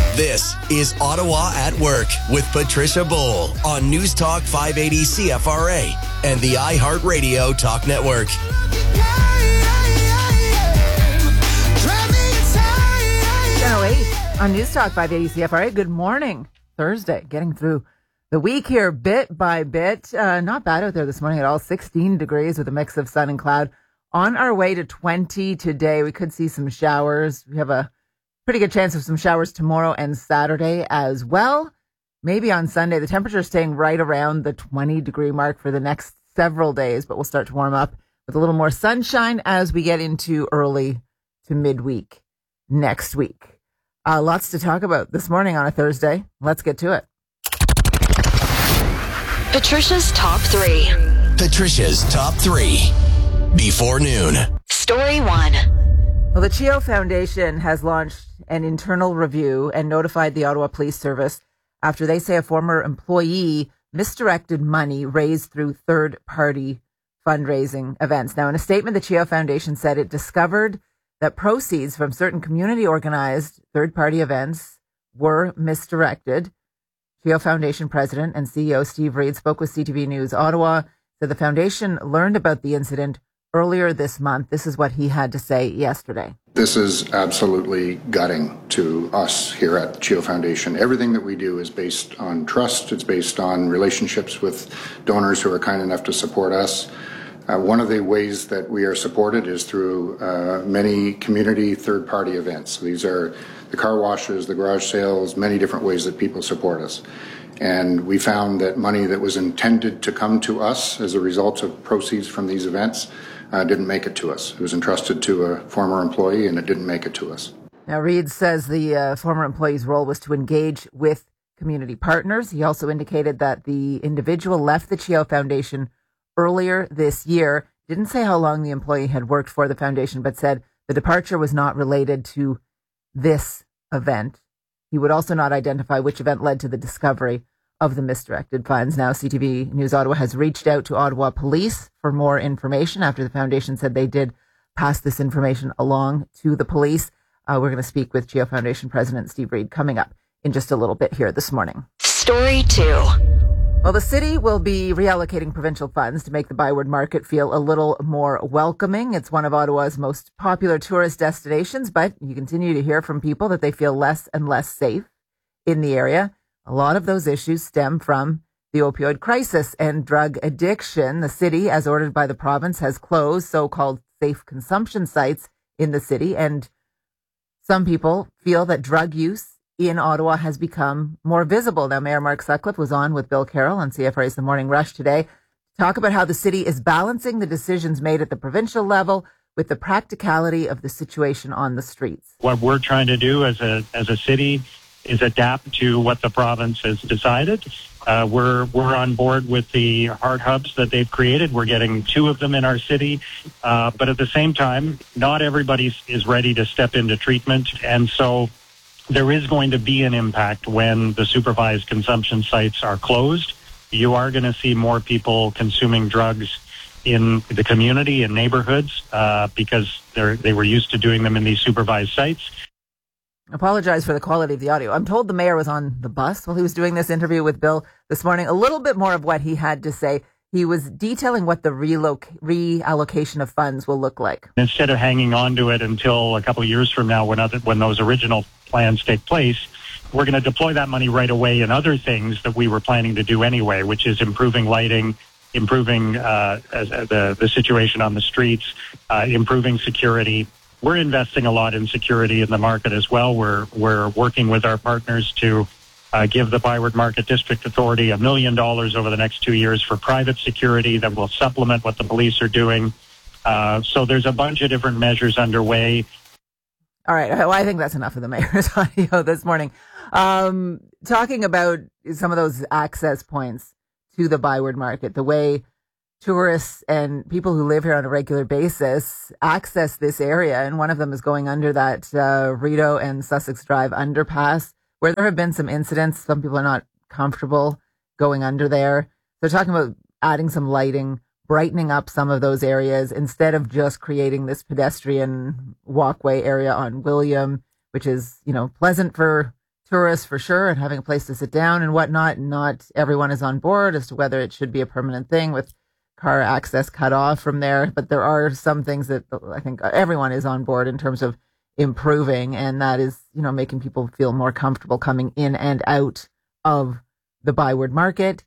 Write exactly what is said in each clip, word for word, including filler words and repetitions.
This is Ottawa at Work with Patricia Bowl on News Talk five eighty C F R A and the iHeartRadio Talk Network. ten oh eight on News Talk five eighty C F R A. Good morning. Thursday, getting through the week here bit by bit. Uh, not bad out there this morning at all. sixteen degrees with a mix of sun and cloud. On our way to twenty today. We could see some showers. We have a pretty good chance of some showers tomorrow and Saturday as well. Maybe on Sunday. The temperature is staying right around the twenty degree mark for the next several days, but we'll start to warm up with a little more sunshine as we get into early to midweek next week. Uh, lots to talk about this morning on a Thursday. Let's get to it. Patricia's Top three. Patricia's Top three. Before noon. Story one. Well, the CHEO Foundation has launched an internal review and notified the Ottawa Police Service after they say a former employee misdirected money raised through third-party fundraising events. Now, in a statement, the CHEO Foundation said it discovered that proceeds from certain community-organized third-party events were misdirected. CHEO Foundation President and C E O Steve Reid spoke with C T V News Ottawa, said the foundation learned about the incident earlier this month. This is what he had to say yesterday. This is absolutely gutting to us here at the CHEO Foundation. Everything that we do is based on trust. It's based on relationships with donors who are kind enough to support us. Uh, one of the ways that we are supported is through uh, many community third-party events. These are the car washes, the garage sales, many different ways that people support us. And we found that money that was intended to come to us as a result of proceeds from these events uh, didn't make it to us. It was entrusted to a former employee and it didn't make it to us. Now, Reid says the uh, former employee's role was to engage with community partners. He also indicated that the individual left the CHEO Foundation earlier this year. Didn't say how long the employee had worked for the foundation, but said the departure was not related to this event. He would also not identify which event led to the discovery of the misdirected funds. Now, C T V News Ottawa has reached out to Ottawa Police for more information after the foundation said they did pass this information along to the police. Uh, we're going to speak with CHEO Foundation President Steve Reid coming up in just a little bit here this morning. Story two. Well, the city will be reallocating provincial funds to make the Byward Market feel a little more welcoming. It's one of Ottawa's most popular tourist destinations, but you continue to hear from people that they feel less and less safe in the area. A lot of those issues stem from the opioid crisis and drug addiction. The city, as ordered by the province, has closed so-called safe consumption sites in the city, and some people feel that drug use in Ottawa has become more visible. Now, Mayor Mark Sutcliffe was on with Bill Carroll on C F R A's The Morning Rush today to talk about how the city is balancing the decisions made at the provincial level with the practicality of the situation on the streets. What we're trying to do as a as a city is adapt to what the province has decided. Uh, we're we're on board with the hard hubs that they've created. We're getting two of them in our city, uh, but at the same time, not everybody is ready to step into treatment, and so there is going to be an impact when the supervised consumption sites are closed. You are going to see more people consuming drugs in the community and neighborhoods uh, because they're, they were used to doing them in these supervised sites. Apologize for the quality of the audio. I'm told the mayor was on the bus while he was doing this interview with Bill this morning. A little bit more of what he had to say. He was detailing what the reloc- reallocation of funds will look like. Instead of hanging on to it until a couple of years from now when other, when those original plans take place, we're going to deploy that money right away in other things that we were planning to do anyway, which is improving lighting, improving uh, the, the situation on the streets, uh, improving security. We're investing a lot in security in the market as well. We're, we're working with our partners to Uh, give the Byward Market District Authority a million dollars over the next two years for private security that will supplement what the police are doing. Uh, so there's a bunch of different measures underway. All right. Well, I think that's enough of the mayor's audio this morning. Um, talking about some of those access points to the Byward Market, the way tourists and people who live here on a regular basis access this area. And one of them is going under that uh, Rideau and Sussex Drive underpass, where there have been some incidents. Some people are not comfortable going under there. They're talking about adding some lighting, brightening up some of those areas instead of just creating this pedestrian walkway area on William, which is, you know, pleasant for tourists for sure and having a place to sit down and whatnot. Not everyone is on board as to whether it should be a permanent thing with car access cut off from there. But there are some things that I think everyone is on board in terms of improving, and that is, you know, making people feel more comfortable coming in and out of the Byward Market.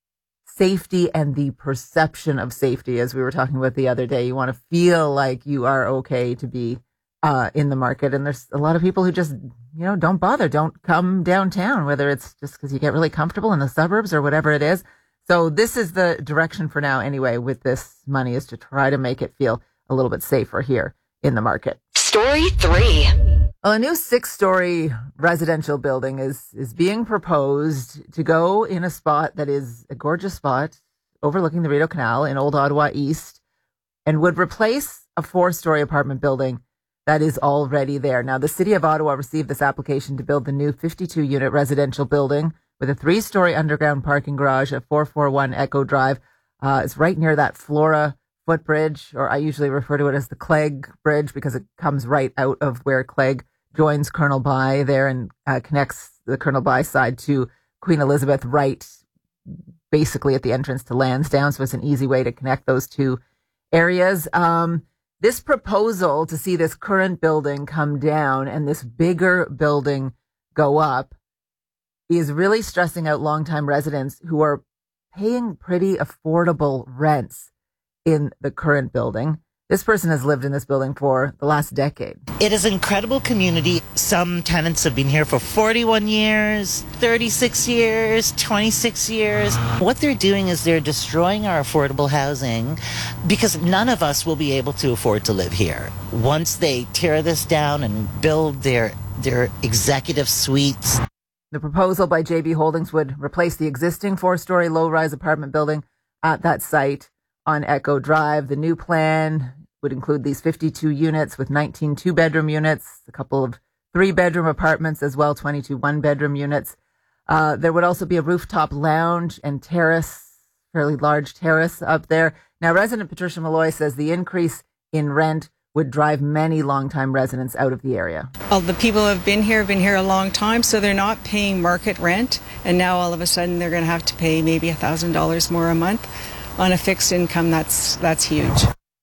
Safety and the perception of safety, as we were talking about the other day. You want to feel like you are okay to be uh, in the market. And there's a lot of people who just, you know, don't bother, don't come downtown, whether it's just because you get really comfortable in the suburbs or whatever it is. So this is the direction for now anyway with this money, is to try to make it feel a little bit safer here in the market. Story three. Well, a new six-story residential building is is being proposed to go in a spot that is a gorgeous spot overlooking the Rideau Canal in Old Ottawa East, and would replace a four-story apartment building that is already there. Now, the City of Ottawa received this application to build the new fifty-two unit residential building with a three-story underground parking garage at four forty-one Echo Drive. Uh, it's right near that Flora footbridge, or I usually refer to it as the Clegg Bridge because it comes right out of where Clegg joins Colonel By there and uh, connects the Colonel By side to Queen Elizabeth, right basically at the entrance to Lansdowne. So it's an easy way to connect those two areas. Um, this proposal to see this current building come down and this bigger building go up is really stressing out longtime residents who are paying pretty affordable rents in the current building. This person has lived in this building for the last decade. It is an incredible community. Some tenants have been here for forty-one years, thirty-six years, twenty-six years. What they're doing is they're destroying our affordable housing because none of us will be able to afford to live here. Once they tear this down and build their their executive suites. The proposal by J B Holdings would replace the existing four-story low-rise apartment building at that site on Echo Drive. The new plan would include these fifty-two units with nineteen two-bedroom units, a couple of three-bedroom apartments as well, twenty-two one-bedroom units. Uh, there would also be a rooftop lounge and terrace, fairly large terrace up there. Now, resident Patricia Malloy says the increase in rent would drive many longtime residents out of the area. All the people who have been here have been here a long time, so they're not paying market rent, and now all of a sudden they're going to have to pay maybe one thousand dollars more a month. On a fixed income, that's that's huge.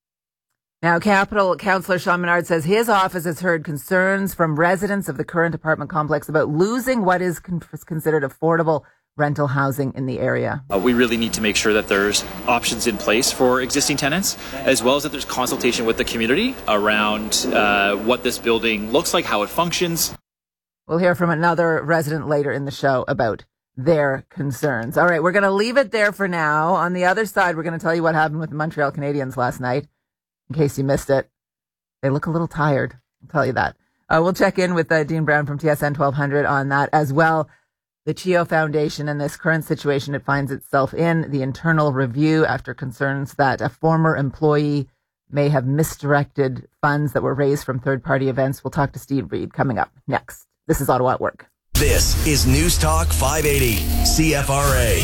Now, Capital Councillor Sean Menard says his office has heard concerns from residents of the current apartment complex about losing what is con- considered affordable rental housing in the area. Uh, we really need to make sure that there's options in place for existing tenants, as well as that there's consultation with the community around uh, what this building looks like, how it functions. We'll hear from another resident later in the show about their concerns. All right, we're going to leave it there for now. On the other side, we're going to tell you what happened with the Montreal Canadiens last night, in case you missed it. They look a little tired, I'll tell you that. Uh, we'll check in with uh, Dean Brown from T S N twelve hundred on that as well. The CHEO Foundation and this current situation it finds itself in, the internal review after concerns that a former employee may have misdirected funds that were raised from third-party events. We'll talk to Steve Reed coming up next. This is Ottawa at Work. This is News Talk five eighty C F R A.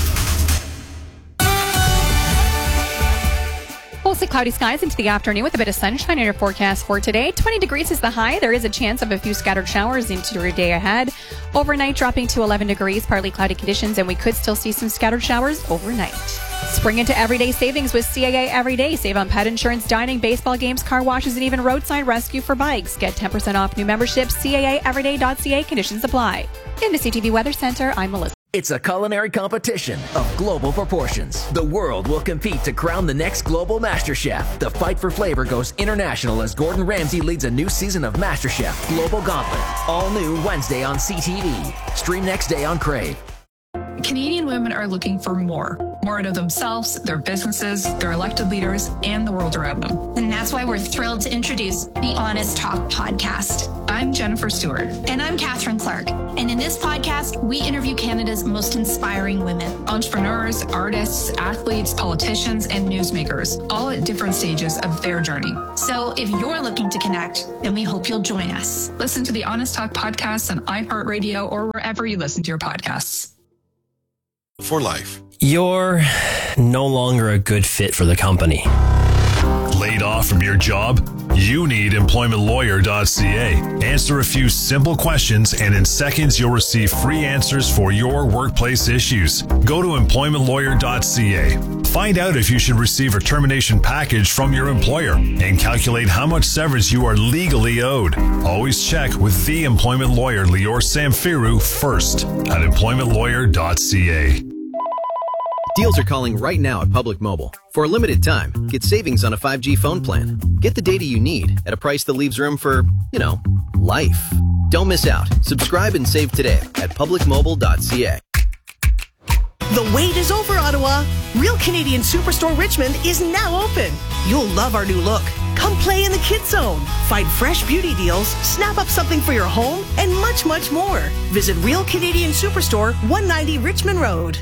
Mostly cloudy skies into the afternoon with a bit of sunshine in your forecast for today. twenty degrees is the high. There is a chance of a few scattered showers into your day ahead. Overnight dropping to eleven degrees, partly cloudy conditions, and we could still see some scattered showers overnight. Spring into everyday savings with C A A Everyday. Save on pet insurance, dining, baseball games, car washes, and even roadside rescue for bikes. Get ten percent off new memberships. C A A everyday dot C A. Conditions apply. In the C T V Weather Center, I'm Melissa. It's a culinary competition of global proportions. The world will compete to crown the next global MasterChef. The fight for flavor goes international as Gordon Ramsay leads a new season of MasterChef Global Gauntlet. All new Wednesday on C T V. Stream next day on Crave. Canadian women are looking for more. More out of themselves, their businesses, their elected leaders, and the world around them. And that's why we're thrilled to introduce the Honest Talk podcast. I'm Jennifer Stewart. And I'm Catherine Clark. And in this podcast, we interview Canada's most inspiring women. Entrepreneurs, artists, athletes, politicians, and newsmakers, all at different stages of their journey. So if you're looking to connect, then we hope you'll join us. Listen to the Honest Talk podcast on iHeartRadio or wherever you listen to your podcasts. For life. You're no longer a good fit for the company. Laid laid off from your job? You need employment lawyer dot c a. Answer a few simple questions, and in seconds, you'll receive free answers for your workplace issues. Go to employment lawyer dot c a. Find out if you should receive a termination package from your employer and calculate how much severance you are legally owed. Always check with the employment lawyer, Lior Samfiru, first at employment lawyer dot c a. Deals are calling right now at Public Mobile. For a limited time, get savings on a five G phone plan. Get the data you need at a price that leaves room for, you know, life. Don't miss out. Subscribe and save today at public mobile dot c a. The wait is over, Ottawa. Real Canadian Superstore Richmond is now open. You'll love our new look. Come play in the Kids Zone. Find fresh beauty deals, snap up something for your home, and much, much more. Visit Real Canadian Superstore, one ninety Richmond Road.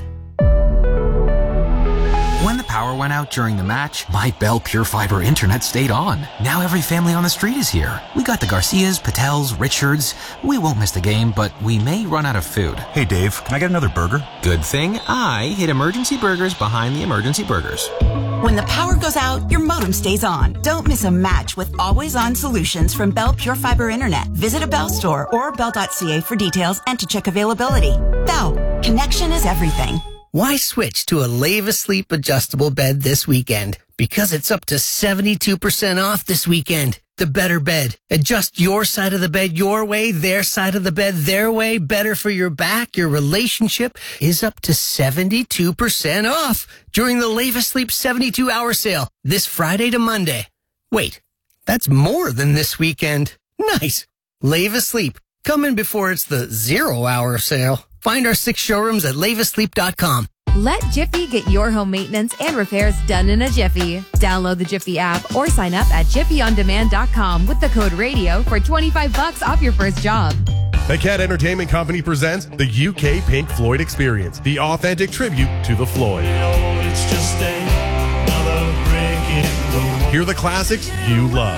When the power went out during the match, my Bell Pure Fiber internet stayed on. Now every family on the street is here. We got the Garcias, Patels, Richards. We won't miss the game, but we may run out of food. Hey Dave, can I get another burger? Good thing I hid Emergency Burgers behind the Emergency Burgers. When the power goes out, your modem stays on. Don't miss a match with always-on solutions from Bell Pure Fiber Internet. Visit a Bell store or bell dot c a for details and to check availability. Bell, connection is everything. Why switch to a Lave Asleep adjustable bed this weekend? Because it's up to seventy-two percent off this weekend. The better bed. Adjust your side of the bed your way, their side of the bed their way. Better for your back, your relationship is up to seventy-two percent off during the Lave Asleep seventy-two hour sale this Friday to Monday. Wait, that's more than this weekend. Nice. Lave Asleep. Come in before it's the zero hour sale. Find our six showrooms at lave asleep dot com. Let Jiffy get your home maintenance and repairs done in a jiffy. Download the Jiffy app or sign up at jiffy on demand dot com with the code radio for twenty-five bucks off your first job. The Cat Entertainment Company presents the U K Pink Floyd Experience, the authentic tribute to the Floyd. It's just another break in the Hear the classics you love.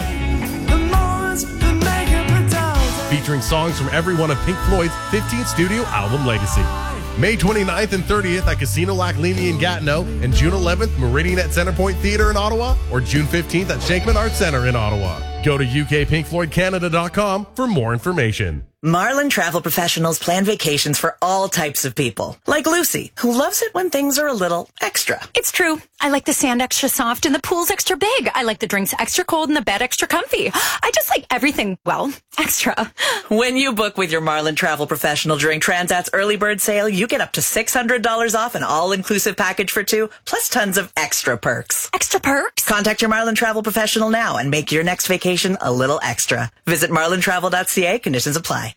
Featuring songs from every one of Pink Floyd's fifteenth studio album legacy. May twenty-ninth and thirtieth at Casino Lac Leamy in Gatineau, and June eleventh, Meridian at Centrepoint Theatre in Ottawa, or June fifteenth at Shankman Arts Centre in Ottawa. Go to u k pink floyd canada dot com for more information. Marlin Travel Professionals plan vacations for all types of people. Like Lucy, who loves it when things are a little extra. It's true. I like the sand extra soft and the pool's extra big. I like the drinks extra cold and the bed extra comfy. I just like everything, well, extra. When you book with your Marlin Travel Professional during Transat's early bird sale, you get up to six hundred dollars off an all-inclusive package for two, plus tons of extra perks. Extra perks? Contact your Marlin Travel Professional now and make your next vacation a little extra. Visit marlin travel dot c a. Conditions apply.